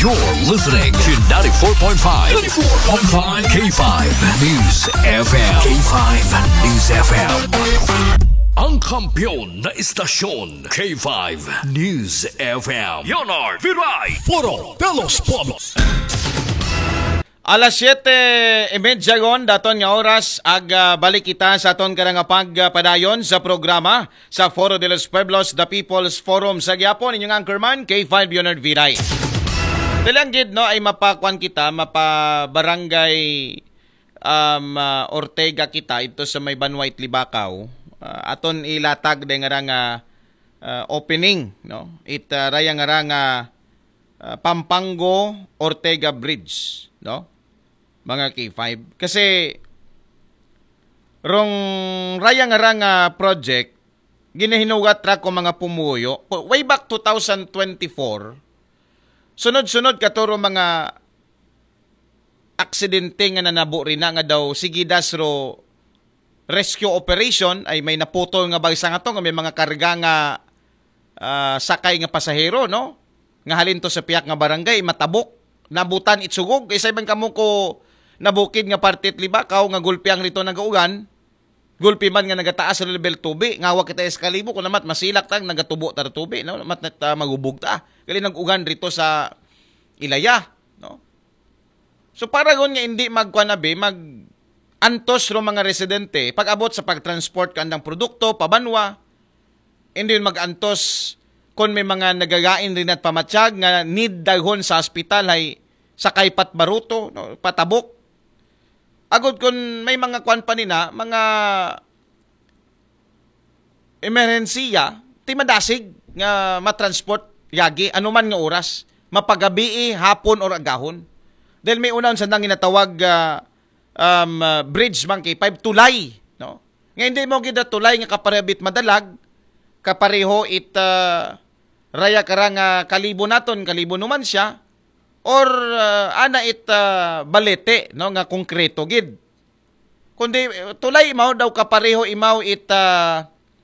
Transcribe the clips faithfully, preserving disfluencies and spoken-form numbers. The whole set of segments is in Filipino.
You're listening to ninety-four point five ninety-four point five K five News F M. K five News F M. Ang kampiyon na istasyon, K five News F M. Leonard Viray, Foro de los Pueblos. Alas siyete e media gon daton nga oras ag uh, balik kita sa aton kada nga pagpadayon sa programa sa Foro de los Pueblos, the People's Forum sa gyapon inyong anchorman K five Leonard Viray. Dalanggid no ay mapakwan kita mapa barangay um, uh, Ortega kita ito sa may Banwait Libakaw. Uh, aton ilatag de nga nga uh, opening no it uh, raya nga nga uh, Pampango Ortega Bridge no mga K five kasi rong raya nga nga project ginahinugat ra ko mga pumuyo way back twenty twenty-four sunod-sunod katuro mga aksidente nga nanabo rin na nga daw sigidas ro rescue operation ay may naputol nga bagsa nga to nga may mga karga nga uh, sakay nga pasahero no nga halin to sa piyak nga barangay matabok nabutan itsugog kaysa ibang kamo ko nabukid nga partit Libakaw nga gulpiang rito nagaugan gulpi man nga nagataas sa level tubi nga wa kita eskalibo kun namat masilak tang nagatubo tar tubi no mat net uh, magubog ta gali nagugan rito sa Ilaya no so para gon nga hindi magkuanabe mag antos ro mga residente pag abot sa pagtransport kandang produkto pabanwa hindi mag-antos kung may mga nagagain rin at pamatsyag nga need daghon sa ospital ay sakay pat baruto no, patabok agod kung may mga kwan pa nina mga emerhensiya ti madasig nga matransport yagi anuman nga oras mapagabi hapon or agahon dahil may unang sandang ginatawag uh, Um, uh, bridge man K five tulay no nga hindi mo gid tulay nga kaparebit madalag kapareho it uh, raya karang uh, kalibo naton kalibo numan siya or uh, ana it uh, balete no nga konkreto gid kundi tulay mao daw kapareho imaw it uh,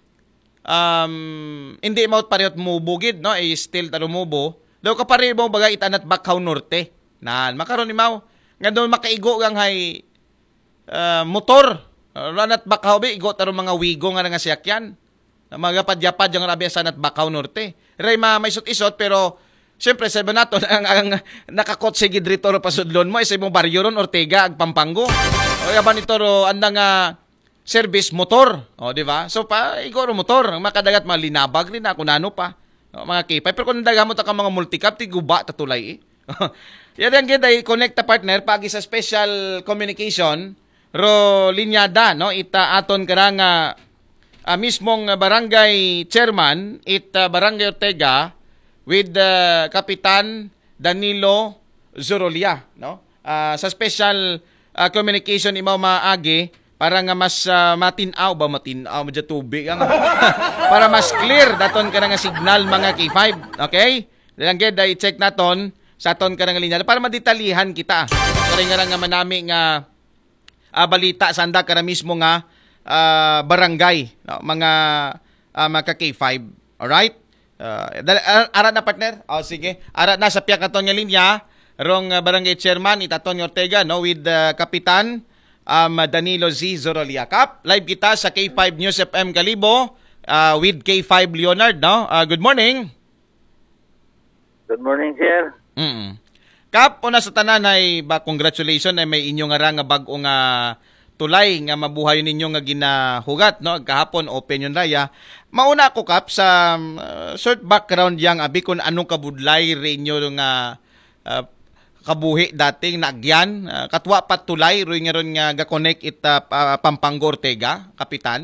um hindi mao parehot mubo gid no ay still taro mubo daw kapareho bagay itanat Bakaw Norte nan makaron imaw nga daw makaigo gang hay Uh, motor ranat Bakaw be igo taro mga wigo nga nga siyakyan mga padyapad yung rabi sanat Bakaw Norte ray ma may isot-isot pero syempre sabi nato ang, ang nakakotse gid rito ro pasudlon mo isa imong baryo ron Ortega ag Pampango o yaban ito ro andang uh, service motor o di ba so pa igo ro motor makadagat malinabag rin ako nano pa o, mga K five pero kung dagamot ka mga multicap ti guba tatulay eh yan ang gid ay connect partner pagi sa special communication ro linyada no ita aton karanga uh, mismong barangay chairman ita barangay Ortega with uh, Kapitan Danilo Zorolia no uh, sa special uh, communication imaw maagi para nga mas uh, matinaw ba matinaw madya tubig para mas clear daton karanga signal mga K five okay lang gid ay check naton sa aton karanga linya para madetalihan kita kare nga nga manami nga Uh, balita sa anda kara mismo nga uh, barangay no? mga uh, mga K five alright uh, arat na partner oh sige arat na sa piyak naton nga linya rong uh, barangay chairman itaton Ortega no with uh, Kapitan um, Danilo Z Zorolia Kap live kita sa K five News F M Kalibo uh, with K five Leonard no uh, good morning good morning sir mm Kap, una sa tanan ay ba congratulations ay may inyo nga ra nga bag-o nga tulay nga mabuhay ninyo nga ginahugat no kahapon open yon raya. Mauna ako Kap sa uh, short background yang abi kun anong kabudlay re inyo nga uh, kabuhi dating nagyan uh, katwa pat tulay ro nga ron nga ga-connect it uh, Pampango Ortega, Kapitan.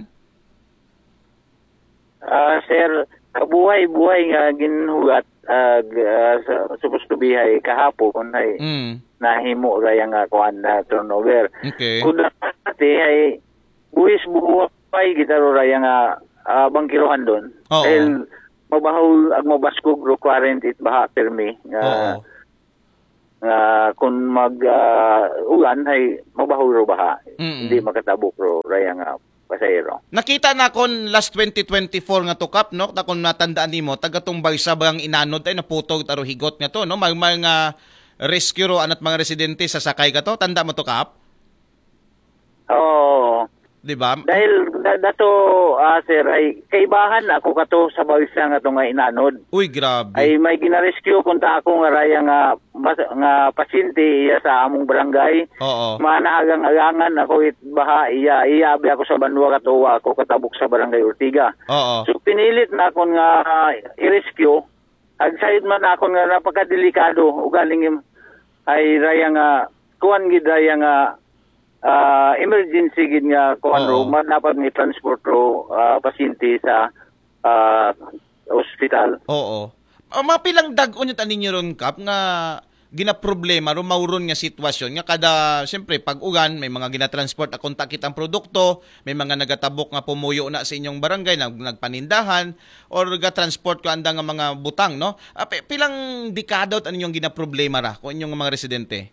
Ah uh, sir, kabuhay-buhay nga ginhugat uh, uh, supposed to be ay kahapon ay mm. nahimo raya nga kuan na turnover. Okay. Kung dati ay buwis buhay gitaro raya nga uh, bangkirohan doon. Oh, dahil mabahol ag mabaskog ro quarantine baha permi nga oh. nga kung mag uh, ulan ay mabahol ro baha. Mm-mm. Hindi makatabok ro raya nga pasahero. Nakita na kon last twenty twenty-four nga to kap no, ta kon natandaan nimo taga tong Baysa bang inanod ay naputog taro higot nga to no, may mga rescue ro anat mga residente sa sakay ka to, tanda mo to kap? Oo. Di ba? Dahil da, dato uh, sir ay kaibahan ako kato sa Baysa nga to nga inanod. Uy, grabe. Ay may gina-rescue kunta ako nga raya nga mas, nga pasyente iya sa among barangay. Oo. Manahagang-agangan ako it baha iya iyabi ako sa Banwa katuwa ako katabok sa barangay Ortiga. Oo. So pinilit na ako nga uh, i-rescue. Ag sayod man ako nga napakadelikado ugaling ay raya nga kuan gid raya nga Uh, emergency gid nga kuan ro man dapat ni transport ro uh, pasyente sa uh, ospital. Oo. Uh, mga pilang dag-on yung tanin nyo ron, Kap, nga ginaproblema ro mauron nga sitwasyon nga kada siyempre pag ugan may mga ginatransport akong takit ang produkto, may mga nagatabok nga pumuyo na sa inyong barangay nag nagpanindahan or ga-transport ko anda nga mga butang no. Uh, pilang dekada at inyong ginaproblema ra ko inyong mga residente?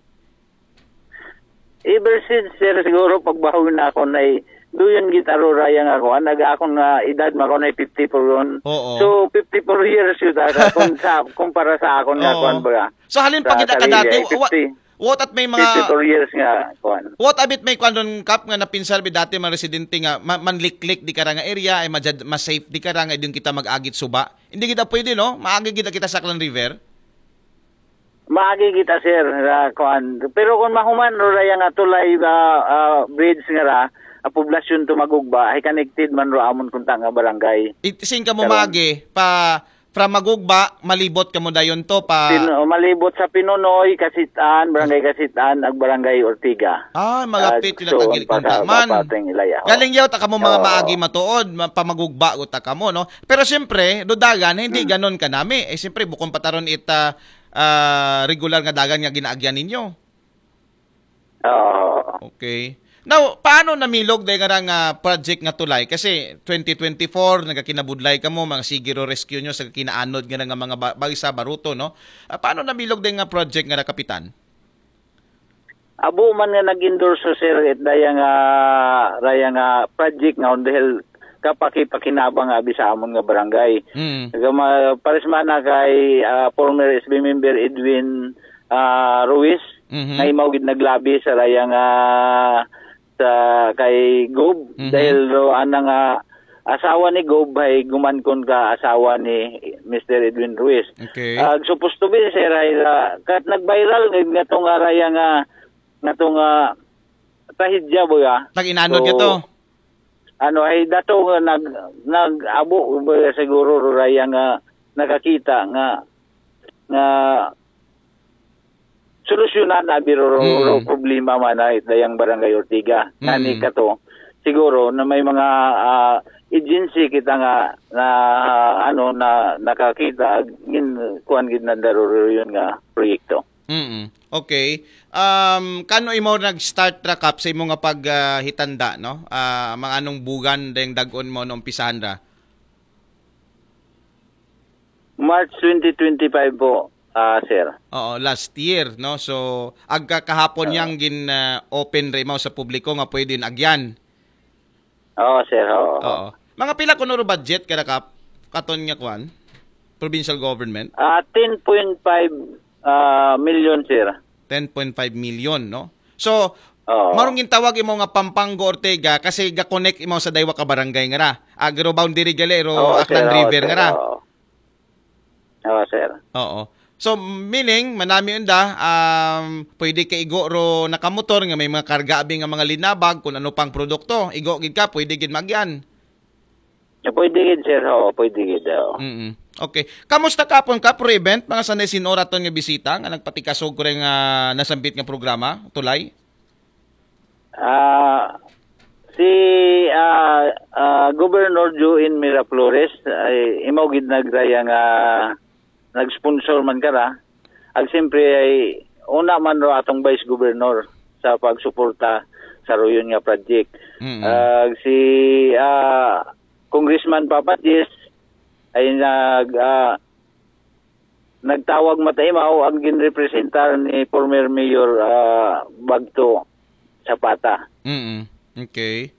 Ever since, sir, siguro pagbahon na ako na doon gitaro raya nga ako. Naga ako nga edad mako na fifty-four ron. So, fifty-four years yun ako kung sa, kumpara sa ako nga kuan ba. So, halin pag kita ka dati, what at may mga... fifty-four years nga kuan. What abit may kuan ron, Kap, nga napinsal bi dati mga residente nga man, manliklik di kara nga area, ay majad, mas safe di kara nga idong kita mag-agit suba. Hindi kita pwede, no? Maagi kita kita sa Clan River. Maagi kita sir uh, kuan pero kung mahuman ro raya nga tulay uh, uh, bridge nga ra a poblasyon tumagugba ay connected man ro amon kunta nga barangay. Itising ka mo magi pa from Magugba malibot ka mo dayon to pa Pino, malibot sa Pinunoy, Kasitan, barangay Kasitan ag barangay Ortiga. Ah, malapit uh, so, tagil kunta man. Galing yaw ta kamo mga oh. maagi matuod pamagugba uta kamo no. Pero siyempre do dagan hindi hmm. ganon kanami. Eh siyempre bukon pataron ita Uh, regular nga dagan nga ginaagyan ninyo. Oo. Uh, okay. Now, paano namilog dahil nga nga project nga tulay? Kasi twenty twenty-four, nagkakinabudlay ka mo, mga sigiro rescue nyo sa kinaanod nga nga mga Baysa Baruto, no? Uh, paano namilog dahil nga project nga na kapitan? Abo man nga nag-endorse sir, it daya nga, daya nga project nga dahil kapaki-pakinabang nga sa amon nga barangay. Mm. Pares man na kay uh, former S B member Edwin uh, Ruiz, mm-hmm. na imaw gid naglabi sa raya nga sa kay Gob mm-hmm. dahil ro ana nga asawa ni Gob ay gumankon ka asawa ni Mister Edwin Ruiz. Okay. Uh, supposed to be sir ay uh, kat nag-viral nga tong raya nga nga tong uh, tahidya boya. Tag-inanod so, ka to. Ano ay dato nga nag nag-abo siguro raya nga nakakita nga nga solusyonan na biro mm. problema man ay dayang barangay Ortiga. Mm. Nani kato siguro na may mga uh, agency kita nga na uh, ano na nakakita gin kuan gid na daruro yun nga proyekto. Mm. Okay. Um kano imo nag-start ra Kap sa imo nga paghitanda uh, no? Uh, mga anong bugan dayang dag-on mo no umpisahan ra? March twenty twenty-five po, uh, sir. Oo, last year, no? So, agka kahapon uh, yang gin uh, open ra mo sa publiko nga pwede agyan. Oo, sir. Oo. Oo. Mga pila kuno ro budget kada Kap katon nga kwan? Provincial government? Ah, uh, ten point five uh, million, sir. ten point five million, no? So, oh. marong gintawag imo nga Pampanga Ortega kasi ga-connect imo sa daywa ka barangay nga ra. Agro boundary galero oh, Aklan sir, River oh, nga ra. Oo, oh, sir. Oo. So, meaning, manami unda, um, pwede ka igo ro nakamotor nga may mga karga abi nga mga linabag kung ano pang produkto. Igo gid ka, pwede gid magyan. Pwede gid, sir. Oo, pwede gid. Oo. Mm-hmm. Okay. Kamusta kapon ka pro event mga sanay sinora ton nga bisita nga nagpatikasog ko rin nga nasambit nga programa tulay? Ah uh, si uh, uh, Governor Join Miraflores ay imaw gid nagraya nga nag-sponsor man kara. Ag siyempre ay una man ro atong Vice Governor sa pagsuporta sa royon nga project. Mm-hmm. Uh, si uh, Congressman Papatis ay nag uh, nagtawag mataimaw ang ginrepresentar ni former Mayor uh, Bagto Zapata. Mm. Okay.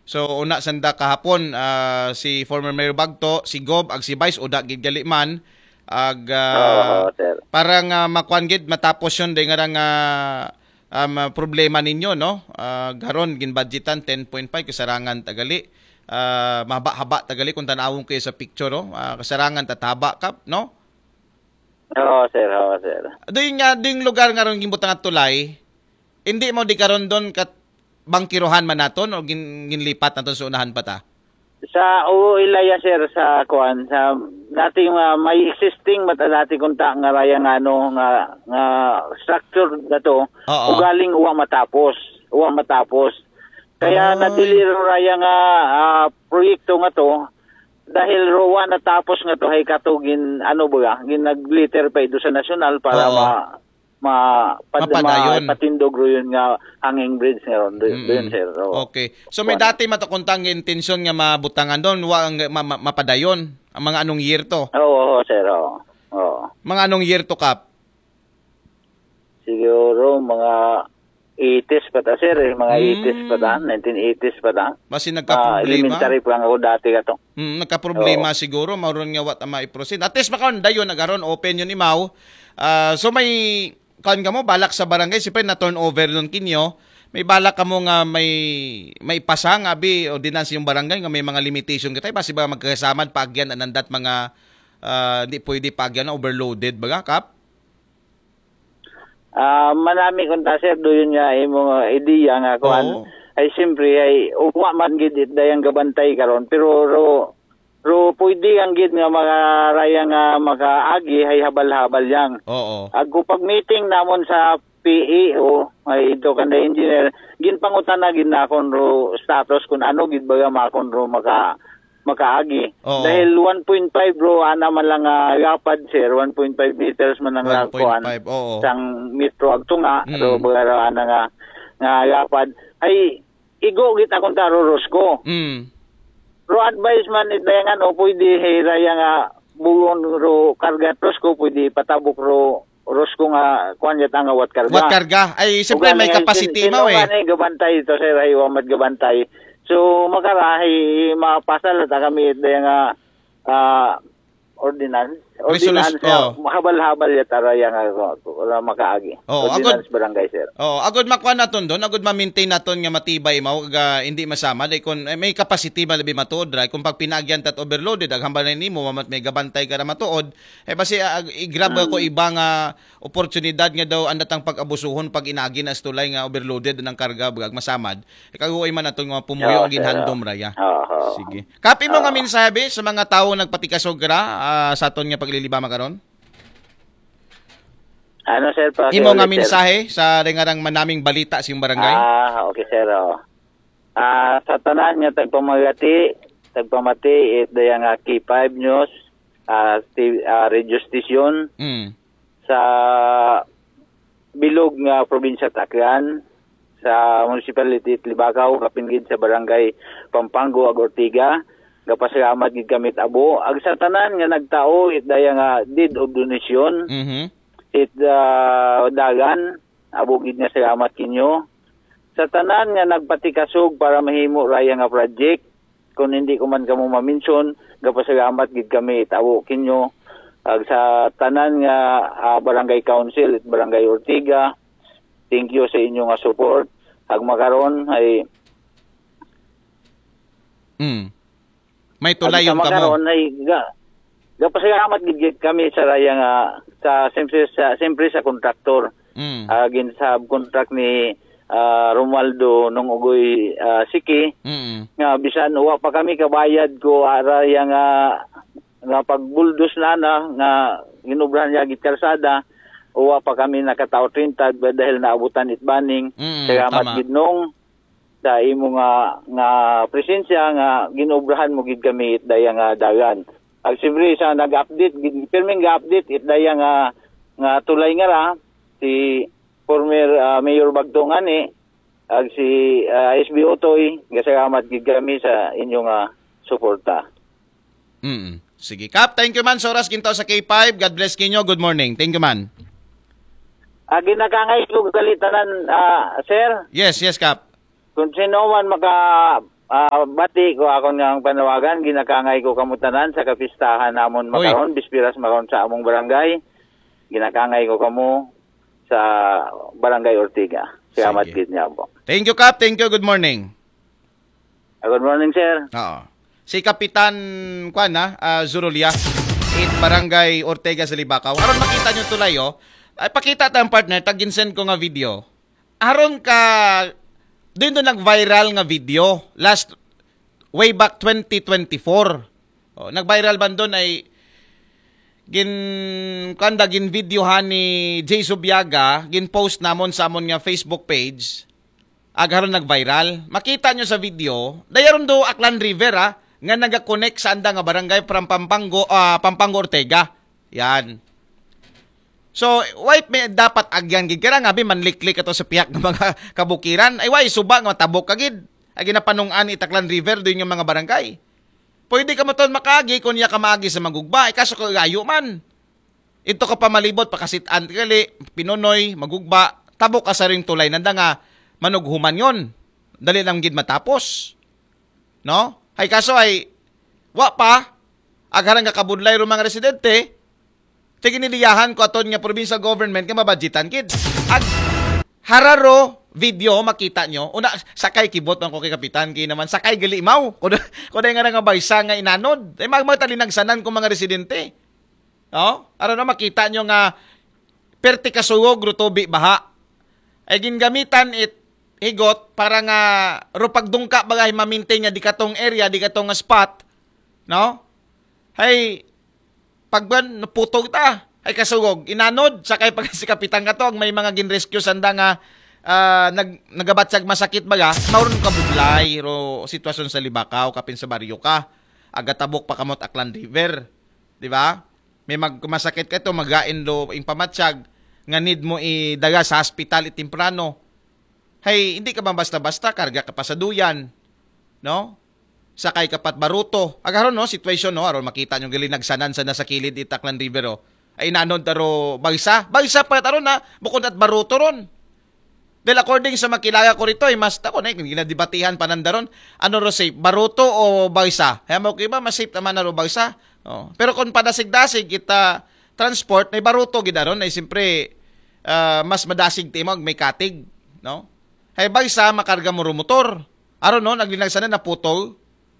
So una sanda kahapon uh, si former Mayor Bagto, si Gob ag si Vice Uda gid gali man ag uh, Oo, sir. parang uh, makuan gid matapos yon day nga nga um, problema ninyo no. Uh, garon ginbudgetan ten point five kasarangan tagali. Uh, mahaba-haba tagali kung tanawon kayo sa picture no. Uh, kasarangan tataba kap no. Oo, sir. Oo, sir. Doon nga doon lugar nga ron gimbutang at tulay. Hindi mo di karon doon kat bangkirohan man naton o gin, ginlipat naton sa unahan pa ta? Sa o ilaya sir sa kuan sa dating uh, may existing mata dati kunta nga raya nga ano nga nga structure dato ugaling uwa matapos uwa matapos kaya Ay. nadiliro raya nga uh, proyekto nga to dahil ruwa natapos nga to hay katugin ano ba gin nagliter pa ito sa nasyonal para Oo. ma ma pad, Mapadayon. patindog ro yun nga hanging bridge nga ron doon Mm-mm. sir. So, Okay. So may kuan. dati matukuntang intensyon nga mabutangan doon, wa ang ma, ma, mapadayon. Ang mga anong year to? Oo, oo, sir. Oo. Oo. Mga anong year to, Kap? Siguro mga eighties pa ta, sir. Eh. Mga Mm. eighties pa ta. nineteen eighties pa ta. Basi Ah, nagka-problema. elementary pa lang ako dati ka to. Mm, nagka-problema siguro, mauron nga wat ang maiproceed. At least makaon dayon nagaron open yun imaw. Ah, so may kan ka mo balak sa barangay, siyempre na turnover nun kinyo. May balak ka mo nga may may pasa nga bi ordinance yung barangay nga may mga limitation katay basi ba magkasamad paagyan anandat mga ah, di pwede paagyan na overloaded baga Kap? Ah, manami kung ta, sir, doon nga imong uh, ideya nga kuan. Oo. Ay simpre ay uwa man gid it dayang gabantay karon pero ro ro pwede ang gid nga mga raya nga makaagi hay habal-habal yang. Oo. Agko pag meeting namon sa P E o ay ito kanda engineer ginpangutan na gid na kon ro status kun ano gid baga makon ro maka makaagi. Oo. Dahil one point five bro ana man lang uh, yapad sir one point five meters man ang one point kuan. five, oo. Sang metro agtunga Mm. so baga ana nga nga yapad ay igo gid akong taro Rosco. Mm. Ro advice man it dayan ano pwede hiraya nga bugon ro karga Rosco pwede patabok ro Rosco nga kuan yata nga wat karga. What karga? Ay siyempre may capacity mo eh. Sino gabantay ito sir ay wamat gabantay. So makarahi mapasal ta kami ito nga ah, ordinance. Ordinance Resolution, oh. habal-habal yata raya nga wala makaagi. Oh, Ordinance barangay sir. Oh, agod makuha naton doon, agod ma-maintain naton nga matibay mao ga hindi masama dai kun eh, may capacity ba labi matuod ra kung pag pinagyan tat overloaded ag hambalan nimo mamat may gabantay ka ra matuod eh basi uh, i-grab Mm. ko iba nga oportunidad nga daw andatang pag-abusuhon pag inagi na stulay nga overloaded ng karga ag masamad eh kaguoy man naton nga pumuyo Oo, ang sir. ginhandom ra ya. Oo. Sige. Kapi mo nga mensahe sa mga tawo nagpatikasog ra ah, sa aton nga paglilibama karon? Ano sir pa? Imo nga sir? mensahe sa rengarang manaming balita sa iyong barangay? Ah, okay sir. Oh. Ah, sa tanan nga tagpamagati, tagpamati it daya nga K five News, ah, sti- ah, radio station Mm. sa bilog nga probinsya Tacloban sa municipality Libakaw kapingid sa barangay Pampango ag Ortiga gapasalamat gid kami abo ag sa tanan nga nagtao it daya nga deed of donation Mhm. it uh, dagan abo gid nga salamat kinyo sa tanan nga nagpatikasog para mahimo raya nga project kung hindi ko man kamo ma-mention gapasalamat gid kami abo kinyo ag sa tanan nga ah, barangay council at barangay Ortiga thank you sa inyo nga support ag makaron ay Mm. May tulay yung ag sa kamo. makaron ay ga gapasalamat gid gid kami sa raya nga sa siyempre sa siyempre sa kontraktor Mm. agin sa contract ni ah, Romualdo nung ugoy ah, Siki Mm. nga bisan uwa pa kami kabayad ko ara yang nga nga pagbuldos na na nga ginubrahan niya gid kalsada uwa pa kami nakatao trintad dahil naabutan it baning Mm, salamat tama. gid nung sa imo nga nga presensya nga ginubrahan mo gid kami it daya nga dagan ag siyempre sa nag-update gid pirming ga-update it daya nga nga tulay nga ra si former ah, Mayor Bagto ngani ag si ah, S B Otoy gasalamat gid kami sa inyong nga suporta. Mm. Sige. Kap, thank you man. Soras ginto sa K five. God bless kinyo. Good morning. Thank you man. Ah, ginakangay ko galitanan ah, sir Yes, yes, Kap. kung sino man maka Ah, bati ko akon nga panawagan, ginakangay ko kamutanan sa kapistahan namon makaron, bispiras makaron sa among barangay. Ginakangay ko kamo sa Barangay Ortiga. Salamat gid niya po. Thank you, Kap. Thank you. Good morning. Ah, good morning, sir. Oo. Si Kapitan Kwan na, uh, Zurulia, eight Barangay Ortega sa Libacaw. Aron makita nyo tulay, oh. Ay, pakita tayong partner, tag-send ko nga video. Aron ka, doon doon nag-viral nga video, last, way back twenty twenty-four. Oh, nag-viral ba doon ay, gin, kanda, gin videohan ni Jay Subiaga, gin post namon sa amon nga Facebook page, agaron nag-viral. Makita nyo sa video, dayaron do Aklan River, ha, nga nag-connect sa anda nga barangay from Pampango, uh, Pampango Ortega. Yan. So, why may dapat agyan gid kara nga bi manliklik ato sa piyak ng mga kabukiran. Ay why suba nga matabok kagid. Ay ginapanungan itaklan River doon yung mga barangay. Pwede ka maton makagi kung niya ka maagi sa magugba. Ay kaso kagayo man. Ito ka pa malibot pakasitan kali Pinonoy magugba. Tabok ka sa ring tulay nanda nga manughuman yon. Dali lang gid matapos. No? Ay kaso ay wa pa agaran nga kabudlay ro mga residente. Tiginiliyahan ko aton nga provincial government nga mabudgetan kid. Ag hararo video makita nyo. Una sakay kibot man ko kay kapitan kay naman sakay gali imaw. Kuno kuno nga nga baysa nga inanod. Ay magmatalinagsanan ko mga residente. No? Aron na makita nyo nga perti kasugog rutobi baha. Ay gingamitan it higot para nga rupagdungka bagay ma-maintain nga di katong area, di katong spot. No? Hay pagban naputog ta ay kasugog inanod sakay pag si kapitan katong may mga gin-rescue sanda nga uh, nag nagabatsag masakit baga mauron ka buglay ro sitwasyon sa Libacaw kapin sa baryo ka agatabok pa kamot Aklan River, di ba? May magmasakit ka to magain do ing pamatsyag nga need mo idaga sa hospital itimprano. Hay hindi ka ba basta-basta karga ka pa sa duyan, no? Sakay kapat baruto. Agaron no situation no aron makita nyo gali nagsanan sa nasa kilid itaklan River oh. Ay nanon taro bagsa. Bagsa pa taron na bukod at baruto ron. Del according sa makilala ko rito ay mas tako na ginadibatihan panandaron ano ro safe baruto o bagsa. Hay mo kiba mas safe naman na ro bagsa. Oh. Pero kung padasig-dasig kita transport na baruto gidaron ay simpre uh, mas madasig timog may katig, no? Hay bagsa makarga mo ro motor. Aron no naglinagsanan na putol.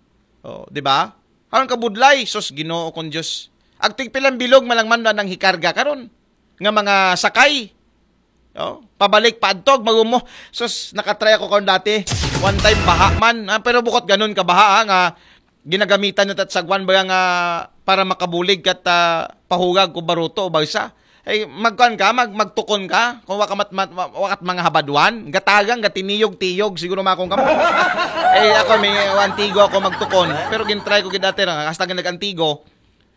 Oh, di ba? Aron ka budlay, sus Ginoo kon Dios. Agtig pilang bilog malangman na nang hikarga karon nga mga sakay. Oh, pabalik paadtog magumo. Sus nakatry ako kon dati. One time baha man, ah, pero bukod ganun ka baha ah, nga ginagamitan na tatsagwan ba nga para makabulig kat uh, pahugag ko baruto o bagsa. Ay magkuan ka, mag magtukon ka kung wakat mat, mat, wakat mga habadwan, gatagang gatiniyog-tiyog siguro makong kamo. Eh ako may antigo ako magtukon, pero gintry ko gid dati ra hasta nag-antigo.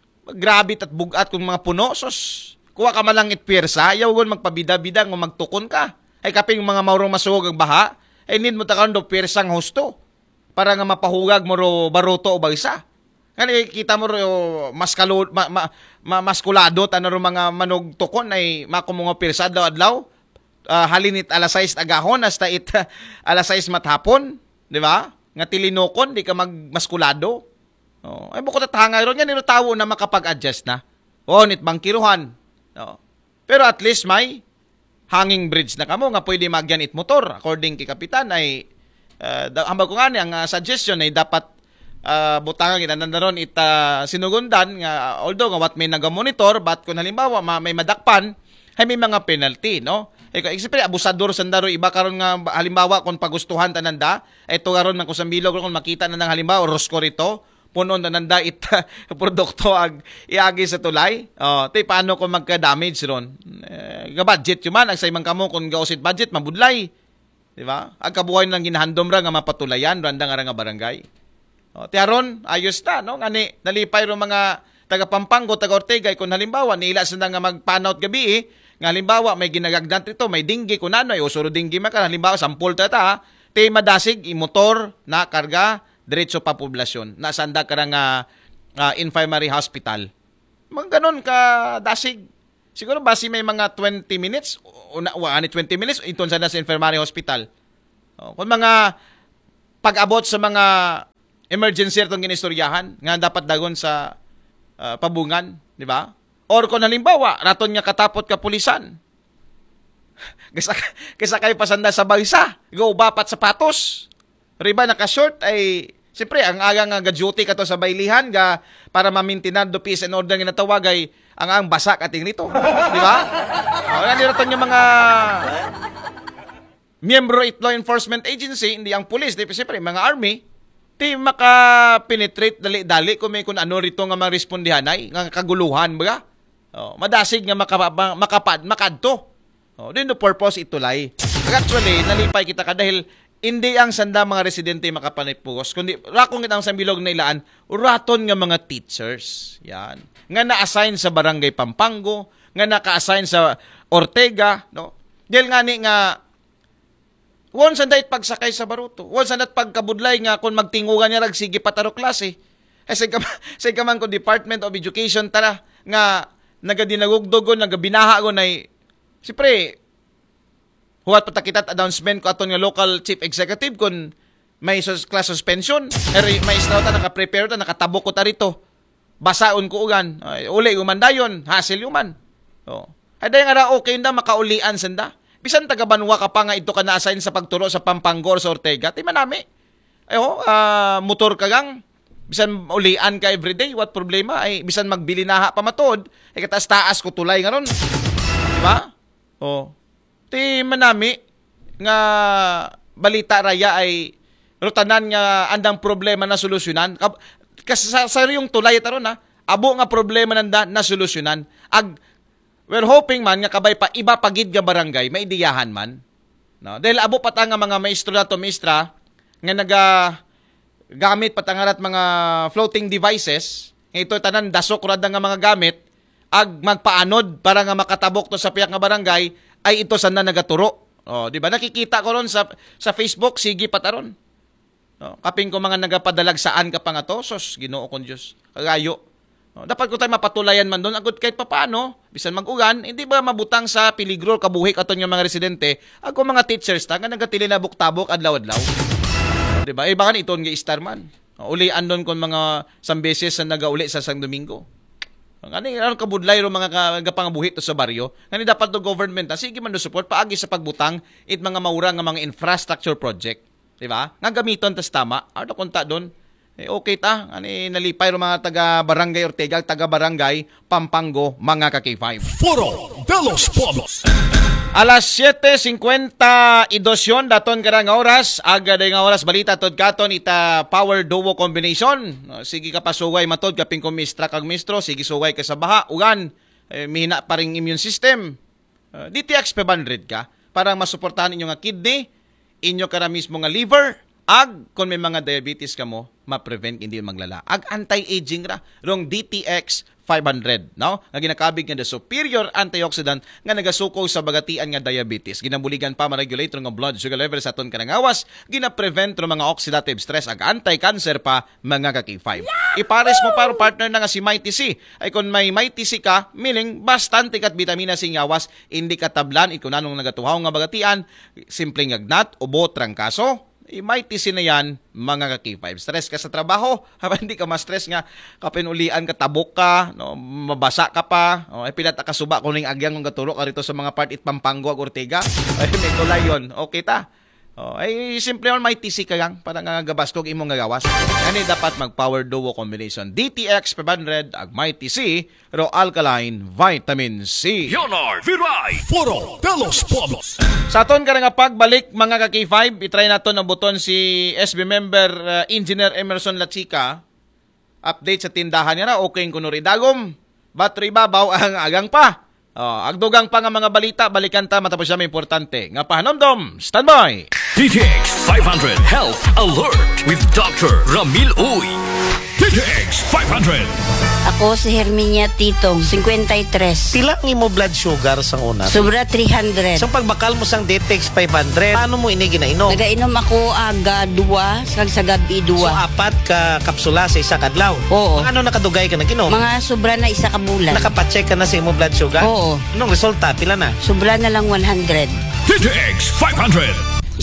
Grabe at bugat kung mga puno sos. Kuha ka man lang itpiersa, ayaw gon magpabida-bida ng magtukon ka. Ay kaping mga maurong masuhog ang baha, ay need mo ta karon do piersang husto para nga mapahugag mo ro baruto o bagsa. Kani kita mo ro mas kalod ma, ma, ma, maskulado tanong ro mga manog tukon ay makumunga pirsa adlaw-adlaw. Uh, halinit alas sais agahon hasta it uh, alas sais mathapon, di ba? Nga tilinokon di ka magmaskulado. Oh, ay bukod at hangay ron yan iro tawo na makapag-adjust na. Oh, nit bangkiruhan. Oh. Pero at least may hanging bridge na kamo nga pwede magyan it motor according kay kapitan ay uh, hambag ko nga ni ang uh, suggestion ay dapat Uh, butangan ginandaron ita sinugundan nga although nga what may naga-monitor but kung halimbawa ma, may madakpan ay may mga penalty no eh siyempre abusador sandaro iba karon nga halimbawa kung pagustuhan tananda ay to karon man kusambilog kung makita na ng halimbawa rosko rito punon tananda ita produkto ag iagi sa tulay oh tay paano kung magka-damage ron eh, ga budget yung man ang sa imang kamo kung gaosit budget mabudlay di ba ag kabuhay nang ginahandom ra nga mapatulayan randa nga nga barangay. O, tiyaron, ayos na, no? Ngani, nalipay ro mga taga Pampango, taga Ortega, kung halimbawa, nila sila nga magpanaut gabi, eh, nga halimbawa, may ginagagdan ito, may dinggi, kung ano, ay usuro dinggi maka, halimbawa, sampol tata, te madasig, imotor, na karga, diretso pa poblasyon, nasanda ka nga uh, infirmary hospital. Mga ganon ka dasig. Siguro basi may mga twenty minutes, una, wa, twenty minutes, iton sana sa infirmary hospital. O, kung mga pag-abot sa mga emergency itong ginistoryahan nga dapat dagon sa uh, pabungan, di ba? Or kung halimbawa, raton nga katapot ka pulisan. Kaysa, kaysa kayo pasanda sa bagsa, go bapat sapatos. Riba naka-short ay, siyempre, ang aga nga ga-duty ka to sa baylihan ga para mamintinan do peace and order nga natawag ay ang ang basak ating nito. Di ba? O, yan raton yung mga miyembro it law enforcement agency, hindi ang police, di siyempre, mga army, di maka-penetrate dali-dali kung may kung ano rito nga mga respondihanay, nga kaguluhan, baga. Oh, madasig nga makapa, makapad, makadto. Oh, din no purpose itulay. Actually, nalipay kita ka dahil hindi ang sanda mga residente makapanipugos, kundi rakong itang sa bilog na ilaan, raton nga mga teachers. Yan. Nga na-assign sa Barangay Pampango, nga naka-assign sa Ortega, no? Dahil nga ni nga once and dahit pagsakay sa baruto. Once and dahit pagkabudlay nga kung magtingugan niya rag sige pataro klase. Eh, sa ikaman ko Department of Education tara nga nagadinagugdogon, nagabinaha ko na siyempre, huwat patakitat announcement ko aton nga local chief executive kung may sus- class suspension. Er, may istrauta nakaprepare ta, nakatabok ko ta rito. Basaon ko ugan. Ay, uli umandayon, hasil yuman. Oh. Ay, dahil nga ra okay na makaulian sanda. Bisan taga-Banwa ka pa nga ito ka na-assign sa pagturo sa Pampanggo sa Ortega, ti manami. Ay ho, uh, motor ka gang, bisan ulian ka everyday, what problema? Ay, bisan magbili na ha pamatod, ay kataas-taas ko tulay nga ron. Diba? O, ti manami, nga balita raya ay rutanan nga andang problema na solusyonan. Kasi sa, sa yung tulay ito ron ha, abo nga problema nanda na solusyonan. Ag, we're hoping man nga kabay pa iba pagid nga barangay maidiyahan man. No, dahil abo pata nga mga maestro na to maestra nga naga gamit patangarat mga floating devices, ito tanan dasok rad nga mga gamit ag magpaanod para nga makatabok to sa piyak nga barangay ay ito sana nagaturo. Oh, di ba nakikita ko ron sa sa Facebook sige pataron. No, kaping ko mga nagapadalag saan ka pa nga to, sos Ginoo kon Dios. Kagayo. Dapat ko tayo mapatulayan man doon. Agad kahit papaano, bisan mag-ugan, hindi ba mabutang sa peligro, kabuhik aton yung mga residente, ako mga teachers ta, nga nagatili na buktabok, adlaw-adlaw. Diba? Iba kan iton nga istarman. Ulian doon kung mga sambeses na nagauli sa Sang Domingo. Ano yung kabudlay ro mga kapangabuhit to sa baryo? Nga dapat do government, ha? Sige man do support, paagi sa pagbutang, it mga maura nga mga infrastructure project. Diba? Nga gamiton tas tama. Ano kunta doon? Eh, okay ta, ani nalipay ro mga taga Barangay Ortega, taga Barangay Pampango, mga ka K five. Foro de los Pueblos. Alas siete cincuenta y dos yon daton kada nga oras, aga day nga oras balita tod katon ita power duo combination. Sige ka pasugay matod kaping kumistra kag mistro, sige sugay ka sa baha, ugan, eh, mihina pa ring immune system. Uh, D T X five hundred ka para masuportahan inyo nga kidney, inyo kara mismo nga liver, ag kung may mga diabetes ka mo, ma-prevent hindi maglala. Ag anti-aging ra rong D T X five hundred, no? Nga ginakabig nga the superior antioxidant nga nagasuko sa bagatian nga diabetes. Ginabuligan pa ma-regulate nga blood sugar level sa aton kanang awas, gina-prevent ro mga oxidative stress ag anti-cancer pa mga ka K five. Ipares mo para partner na nga si Mighty C. Ay kung may Mighty C ka, meaning bastante kat vitamina C nga awas, hindi ka tablan ikunanong nagatuhaw nga bagatian, simpleng agnat, ubo, trangkaso. I-mighty na yan, mga ka K five. Stress ka sa trabaho, hindi ka ma-stress nga, kapinulian ka, tabok ka, no, mabasa ka pa, o, ay pinata ka suba, kuning agyang ng gaturo ka rito sa mga part it Pampanggo ag Ortega, ay may tulay yun, okay ta. O, ay simple man mighty ka lang, para nga gabas kong imong gagawas. Yan dapat mag-power duo combination. D T X five hundred, ag Mighty C, ro alkaline vitamin C. Leonard Viray. Foro de los Pueblos. Sa aton ka nga pagbalik mga ka K five, itry nato ng buton si S B member uh, Engineer Emerson Lachica. Update sa tindahan niya na, okay kuno ri dagom. Battery babaw ang agang pa. Oh, agdugang pa nga mga balita, balikan ta matapos siya may importante. Nga pahanomdom, standby! D T X five hundred Health Alert with Doctor Ramil Uy. D T X five hundred. Ako si Herminia Titong, fifty-three. Pila ang imo blood sugar sang una? Sobra three hundred. Sang pagbakal mo sang D T X five hundred, paano mo ini ginainom? Nagainom ako aga dua, sag sa gabi So dua. apat ka kapsula sa isa kadlaw? Oo. Ano nakadugay ka naginom? Mga sobra na isa ka bulan. Nakapacheck ka na sa imo blood sugar? Oo. Anong resulta? Pila na? Sobra na lang one hundred. D T X five hundred.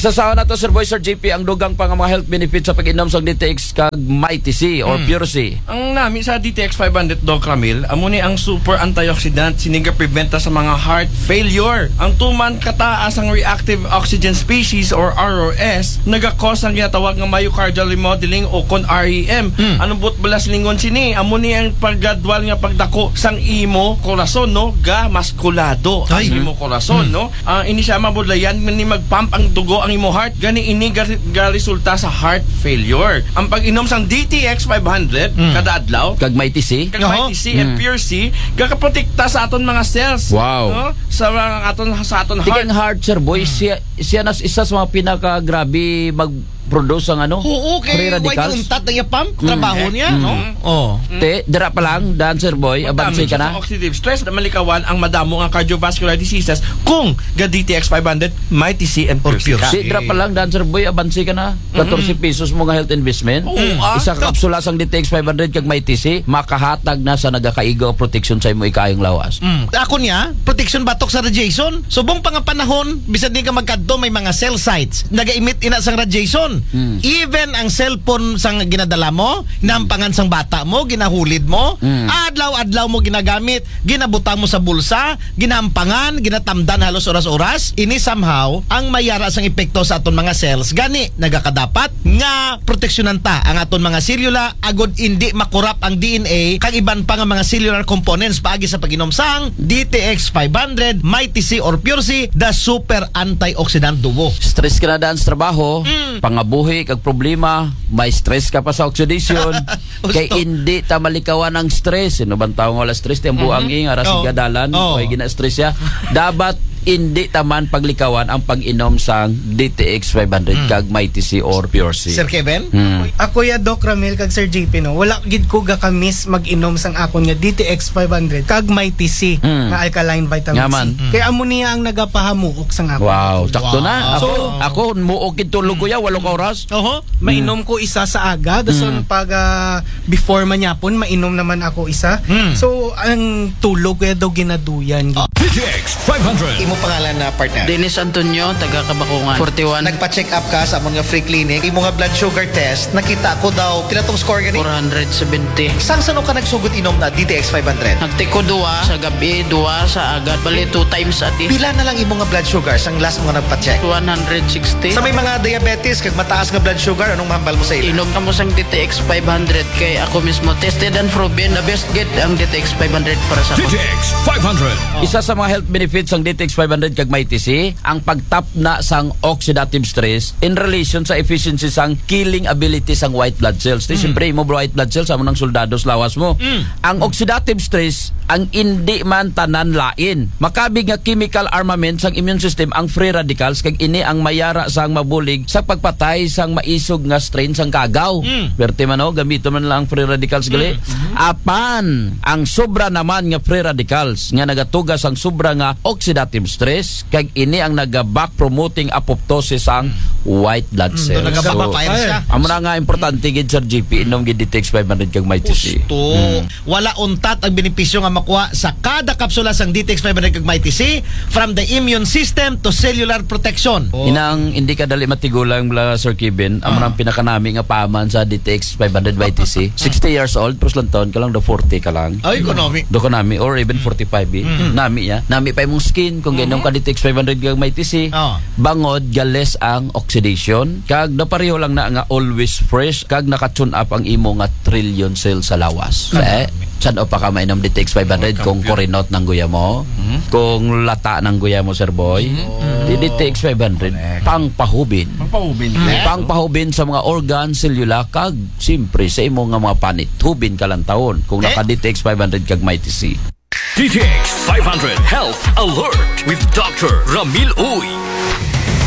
Isasawa na to Sir Boy, Sir J P, ang dugang pa nga mga health benefits sa pag-inom sa D T X kag Mighty C or Mm. Pure C. Ang nami sa D T X five hundred Doc Ramil, amo ni ang super antioxidant siniga preventa sa mga heart failure. Ang tuman kataas ang reactive oxygen species or R O S nagakos ang ginatawag nga myocardial remodeling o kon R E M. Mm. Anong but balas lingon sini? Amo ni ang paggadwal nga pagdako sang imo korason no ga maskulado ang Ay. imo korason no. Ang ini siya mabudlayan ni magpump ang dugo ang imo heart gani ini ga, ga resulta sa heart failure. Ang pag-inom sang D T X five hundred kada adlaw Kag Mighty C. kag Oo. Mighty C and Mm. Pure C gakaprotekta sa aton mga cells. Wow. No? Sa mga aton sa aton Tigang heart. heart, Sir Boy, siya, siya nas isa sa mga pinaka-grabe mag-produce ang ano? Oo, free kay why radicals. untat na yung pump? Trabaho niya, no? Oh. Te, dira pa lang, dan Sir Boy, abansi ka na. Oxidative stress na malikawan ang madamo ang cardiovascular diseases kung ga D T X five hundred, Mighty C and Pure C. Pure ka. Si dira pa lang, dan Sir Boy, abansi ka na. fourteen pesos mo nga health investment. Oo, ah. Isa ka kapsula sang D T X five hundred kag Mighty C, makahatag na sa nagakaigo o protection sa imo ikayong lawas. Mm. Ako niya, protection batok sa radiation. Subong pa nga panahon, bisan di ka magkadto may mga cell sites. Naga-emit ina sang radiation. Mm. Even ang cellphone sang ginadala mo, nampangan sang bata mo, ginahulid mo, Mm. adlaw-adlaw mo ginagamit, ginabutang mo sa bulsa, ginampangan, ginatamdan halos oras-oras. Ini somehow ang mayara sang epekto sa aton mga cells. Gani nagakadapat nga proteksyonan ta ang aton mga selula agod hindi makurap ang D N A kag iban pa nga mga cellular components paagi sa pag-inom sang D T X five hundred, Mighty C or Pure C, the super antioxidant duo. Stress ka na daan sa trabaho, Mm. pangabuhi, kag problema, may stress ka pa sa oxidation, kay Gusto. hindi ta malikawan ang stress. Sino bang tao nga wala stress? Tiyang buang mm-hmm. nga, rasig Oo. gadalan, Oo. kay gina-stress siya. Dapat hindi taman paglikawan ang pag-inom sang D T X five hundred kag Mighty C or Pure C. Sir Kevin? Hmm. Ako ya Doc Ramil kag Sir J P no. Wala gid ko ga kamis mag-inom sang akon nga D T X five hundred kag Mighty C Mm. nga alkaline vitamin Nga man. C. Kaya amo niya ang nagapahamuok sang akon. Wow, sakto na. Ako, So- ako muog tulog ko ya, walong ka oras. Oho. Mainom ko isa sa aga, dason pag ah, before manyapon mainom naman ako isa. Mm. So ang tulog kaya daw ginaduyan. D T X five hundred. Imo pangalan na partner? Dennis Antonio, taga Kabakungan. forty-one, Nagpa-check up ka sa among nga free clinic, imo nga blood sugar test, nakita ko daw pila tong score gani. four seventy. Sang sano ka nagsugot inom na D T X five hundred? Nagtiko duwa sa gabi, duwa sa agad. Bali, two times a day. Pila na lang imo nga blood sugar sang last mo nga nagpa-check? one sixty. Sa may mga diabetes kag mataas nga blood sugar, anong mahambal mo sa ila? Inom ka mo sang D T X five hundred kay ako mismo tested and proven na best get ang D T X five hundred para sa D ako. T X five hundred. Isa sa mga health benefits ng D T X five hundred kag Mighty C, ang pagtap na sang oxidative stress in relation sa efficiency sang killing ability sang white blood cells. Di siyempre mo bro white blood cells amo nang soldado sa lawas mo. Ang oxidative stress ang hindi man tanan lain. Makabig nga chemical armament sang immune system ang free radicals kag ini ang mayara sang mabulig sa pagpatay sang maisog nga strain sang kagaw. Perte man o gamiton man lang ang free radicals gali. Apan ang sobra naman nga free radicals nga nagatugas ang sobra nga oxidative stress kag ini ang naga-back promoting apoptosis ang white blood cells. So, nagabapapayar siya. amo na nga importante gid Sir G P inom gid D T X five hundred kag Mighty C. Gusto. Wala untat ang benepisyo nga makuha sa kada kapsula sang D T X five hundred kag Mighty C, from the immune system to cellular protection. Inang hindi ka dali matigulang bla Sir Kevin, amo nang pinakanami nga paman sa D T X five hundred Mighty C. sixty years old, pros lang taon ka lang do forty ka lang. Ay, economic. Do ko nami or even forty-five eh. Nami ya. Nami pa imong skin kung gainom ka D T X five hundred kag Mighty C. Oh. Bangod gales ang oxidation kag napareho lang na nga always fresh kag nakatune up ang imo nga trillion cell sa lawas. Eh, saan o pa ka mainom D T X five hundred kung korinot ng guya mo, kung lata ng guya mo Sir Boy. Di D T X five hundred pang pahubin. Pagpahubin. Pang pahubin sa mga organ, selula kag simpre sa imo nga mga panit. Hubin ka lang taon kung naka D T X five hundred kag Mighty C. D T X five hundred Health Alert with Doctor Ramil Uy.